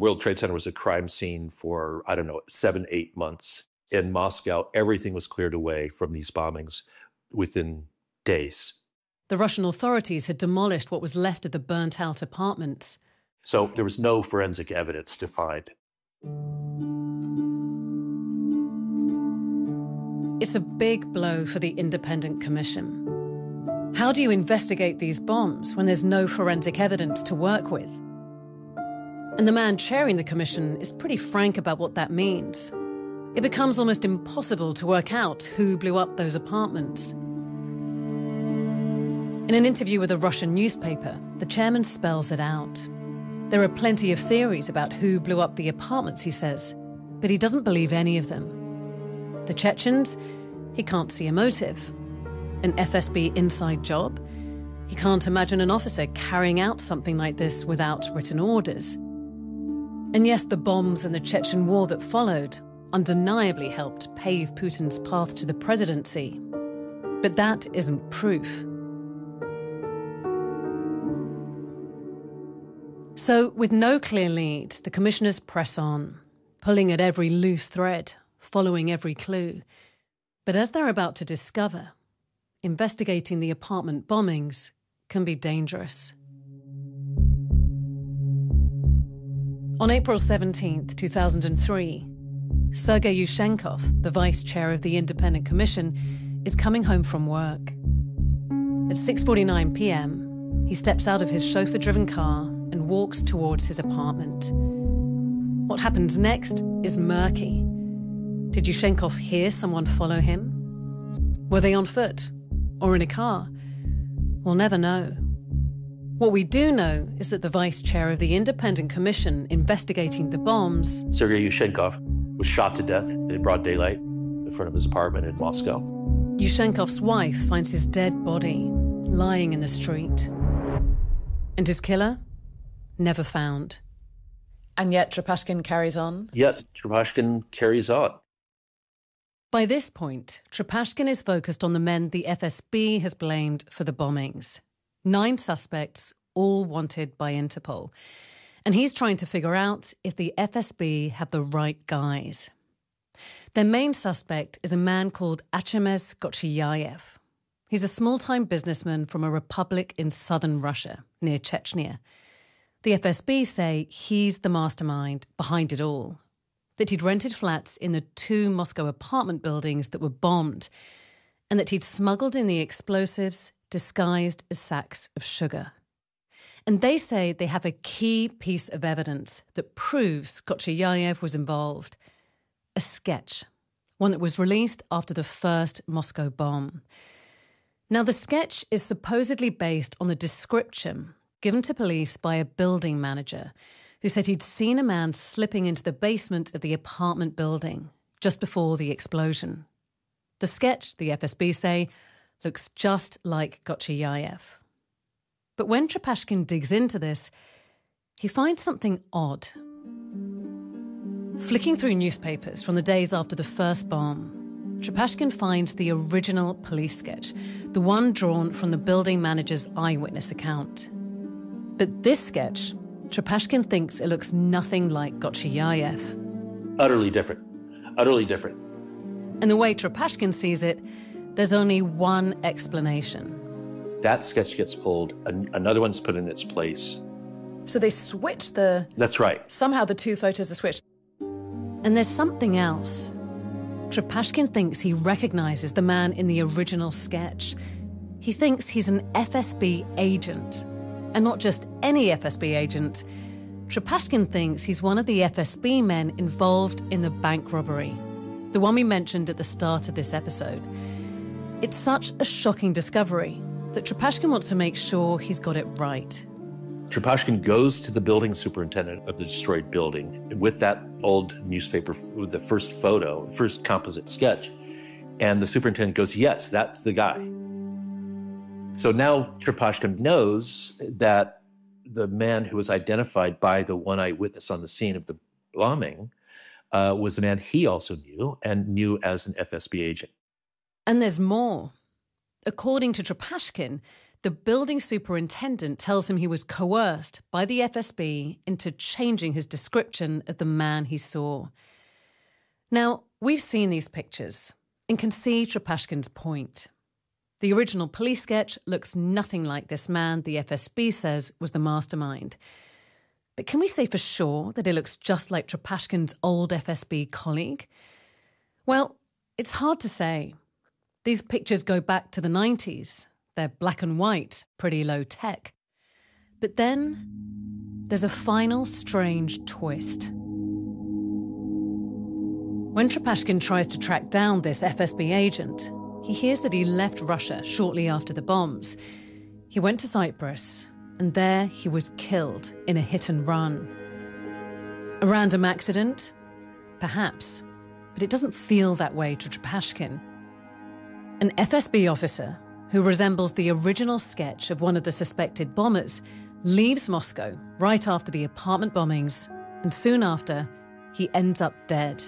World Trade Center was a crime scene for, 7, 8 months. In Moscow, everything was cleared away from these bombings within days. The Russian authorities had demolished what was left of the burnt-out apartments. So there was no forensic evidence to find. It's a big blow for the Independent Commission. How do you investigate these bombs when there's no forensic evidence to work with? And the man chairing the commission is pretty frank about what that means. It becomes almost impossible to work out who blew up those apartments. In an interview with a Russian newspaper, the chairman spells it out. There are plenty of theories about who blew up the apartments, he says, but he doesn't believe any of them. The Chechens, he can't see a motive. An FSB inside job? He can't imagine an officer carrying out something like this without written orders. And yes, the bombs and the Chechen war that followed undeniably helped pave Putin's path to the presidency. But that isn't proof. So, with no clear lead, the commissioners press on, pulling at every loose thread, following every clue. But as they're about to discover, investigating the apartment bombings can be dangerous. On April 17th, 2003, Sergei Yushchenkov, the vice chair of the Independent Commission, is coming home from work. At 6:49 p.m, he steps out of his chauffeur-driven car and walks towards his apartment. What happens next is murky. Did Yushchenkov hear someone follow him? Were they on foot or in a car? We'll never know. What we do know is that the vice chair of the Independent Commission investigating the bombs, Sergei Yushchenkov, was shot to death in broad daylight in front of his apartment in Moscow. Yushchenkov's wife finds his dead body lying in the street. And his killer? Never found. And yet Trepashkin carries on? Yes, Trepashkin carries on. By this point, Trepashkin is focused on the men the FSB has blamed for the bombings. 9 suspects, all wanted by Interpol. And he's trying to figure out if the FSB have the right guys. Their main suspect is a man called Archemez Gochiyayev. He's a small-time businessman from a republic in southern Russia, near Chechnya. The FSB say he's the mastermind behind it all, that he'd rented flats in the 2 Moscow apartment buildings that were bombed, and that he'd smuggled in the explosives disguised as sacks of sugar. And they say they have a key piece of evidence that proves Gochiyayev was involved. A sketch, one that was released after the first Moscow bomb. Now, the sketch is supposedly based on the description given to police by a building manager who said he'd seen a man slipping into the basement of the apartment building just before the explosion. The sketch, the FSB say, looks just like Gochiyayev. But when Trepashkin digs into this, he finds something odd. Flicking through newspapers from the days after the first bomb, Trepashkin finds the original police sketch, the one drawn from the building manager's eyewitness account. But this sketch, Trepashkin thinks it looks nothing like Gochiyayev. Utterly different. Utterly different. And the way Trepashkin sees it, there's only one explanation. That sketch gets pulled, another one's put in its place. So they switch the... That's right. Somehow the 2 photos are switched. And there's something else. Trepashkin thinks he recognizes the man in the original sketch. He thinks he's an FSB agent. And not just any FSB agent. Trepashkin thinks he's one of the FSB men involved in the bank robbery, the one we mentioned at the start of this episode. It's such a shocking discovery that Trepashkin wants to make sure he's got it right. Trepashkin goes to the building superintendent of the destroyed building with that old newspaper with the first photo, first composite sketch. And the superintendent goes, yes, that's the guy. So now Trepashkin knows that the man who was identified by the one eyewitness on the scene of the bombing was the man he also knew and knew as an FSB agent. And there's more. According to Trepashkin, the building superintendent tells him he was coerced by the FSB into changing his description of the man he saw. Now, we've seen these pictures and can see Trepashkin's point. The original police sketch looks nothing like this man the FSB says was the mastermind. But can we say for sure that it looks just like Trepashkin's old FSB colleague? Well, it's hard to say. These pictures go back to the 90s. They're black and white, pretty low tech. But then there's a final strange twist. When Trepashkin tries to track down this FSB agent, he hears that he left Russia shortly after the bombs. He went to Cyprus, and there he was killed in a hit and run. A random accident? Perhaps. But it doesn't feel that way to Trepashkin. An FSB officer who resembles the original sketch of one of the suspected bombers, leaves Moscow right after the apartment bombings, and soon after, he ends up dead.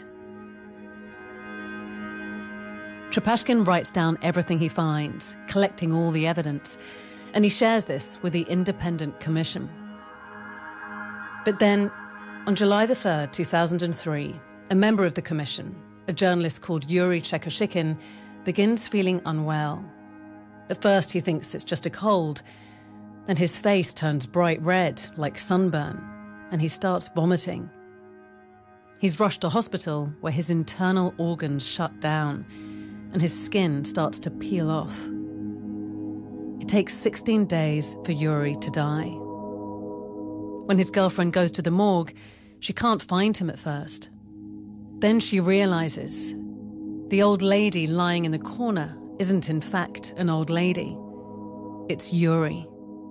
Trepashkin writes down everything he finds, collecting all the evidence, and he shares this with the Independent Commission. But then, on July the 3rd, 2003, a member of the commission, a journalist called Yuri Shekoshikin, begins feeling unwell. At first, he thinks it's just a cold. Then his face turns bright red, like sunburn, and he starts vomiting. He's rushed to hospital where his internal organs shut down and his skin starts to peel off. It takes 16 days for Yuri to die. When his girlfriend goes to the morgue, she can't find him at first. Then she realizes the old lady lying in the corner isn't in fact an old lady. It's Yuri.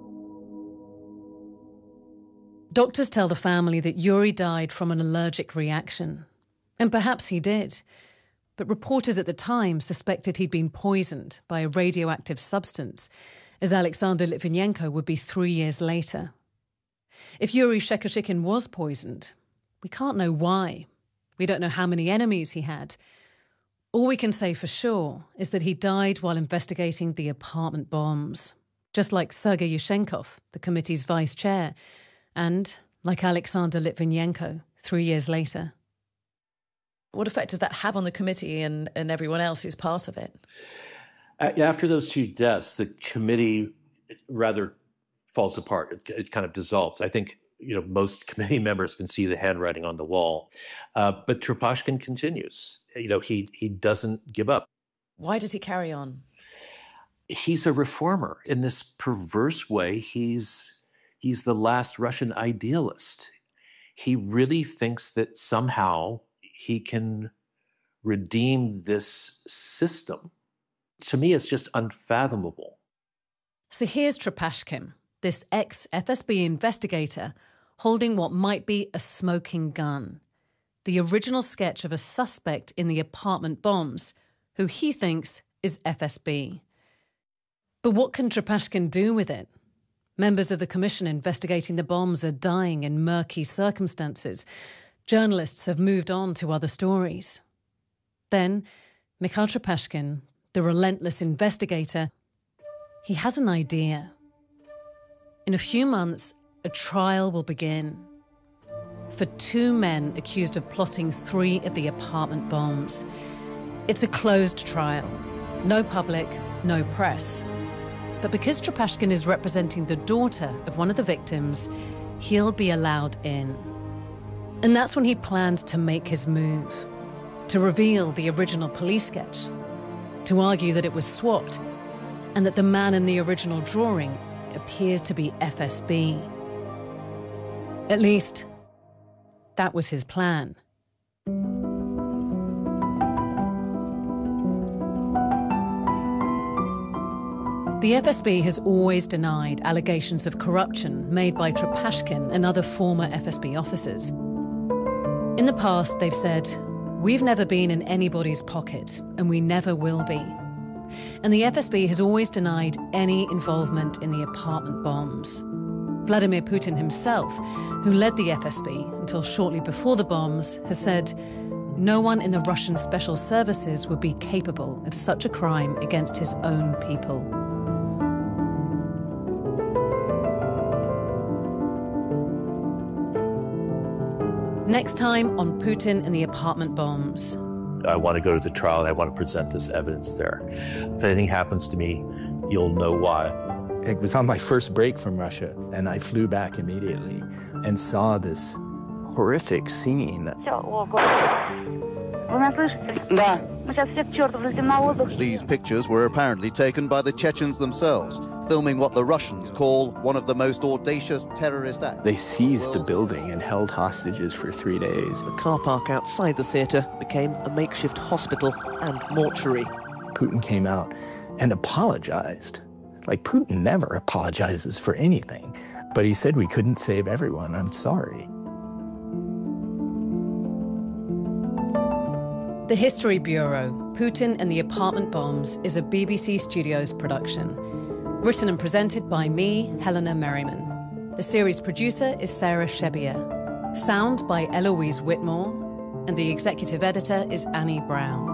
Doctors tell the family that Yuri died from an allergic reaction. And perhaps he did. But reporters at the time suspected he'd been poisoned by a radioactive substance, as Alexander Litvinenko would be 3 years later. If Yuri Shekoshikin was poisoned, we can't know why. We don't know how many enemies he had. All we can say for sure is that he died while investigating the apartment bombs, just like Sergei Yushchenkov, the committee's vice chair, and like Alexander Litvinenko 3 years later. What effect does that have on the committee and everyone else who's part of it? After those two deaths, the committee rather falls apart. It kind of dissolves. I think most committee members can see the handwriting on the wall. But Trepashkin continues. He doesn't give up. Why does he carry on? He's a reformer. In this perverse way, he's the last Russian idealist. He really thinks that somehow he can redeem this system. To me, it's just unfathomable. So here's Trepashkin, this ex-FSB investigator, holding what might be a smoking gun, the original sketch of a suspect in the apartment bombs, who he thinks is FSB. But what can Trepashkin do with it? Members of the commission investigating the bombs are dying in murky circumstances. Journalists have moved on to other stories. Then, Mikhail Trepashkin, the relentless investigator, he has an idea. In a few months, a trial will begin for 2 men accused of plotting 3 of the apartment bombs. It's a closed trial. No public, no press. But because Trepashkin is representing the daughter of one of the victims, he'll be allowed in. And that's when he plans to make his move, to reveal the original police sketch, to argue that it was swapped, and that the man in the original drawing appears to be FSB. At least, that was his plan. The FSB has always denied allegations of corruption made by Trepashkin and other former FSB officers. In the past, they've said, "We've never been in anybody's pocket, and we never will be." And the FSB has always denied any involvement in the apartment bombs. Vladimir Putin himself, who led the FSB until shortly before the bombs, has said, "No one in the Russian special services would be capable of such a crime against his own people." Next time on Putin and the apartment bombs. I want to go to the trial and I want to present this evidence there. If anything happens to me, you'll know why. It was on my first break from Russia, and I flew back immediately and saw this horrific scene. These pictures were apparently taken by the Chechens themselves, filming what the Russians call one of the most audacious terrorist acts. They seized the building and held hostages for 3 days. The car park outside the theatre became a makeshift hospital and mortuary. Putin came out and apologized. Like, Putin never apologizes for anything. But he said we couldn't save everyone. I'm sorry. The History Bureau, Putin and the Apartment Bombs, is a BBC Studios production. Written and presented by me, Helena Merriman. The series producer is Sarah Shebier. Sound by Eloise Whitmore. And the executive editor is Annie Brown.